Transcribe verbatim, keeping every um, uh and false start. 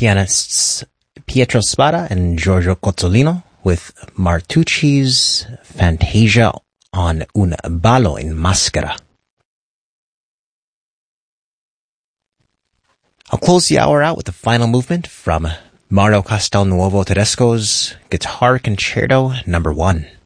pianists Pietro Spada and Giorgio Cozzolino with Martucci's Fantasia on Un ballo in maschera. I'll close the hour out with the final movement from Mario Castelnuovo Tedesco's Guitar Concerto number one.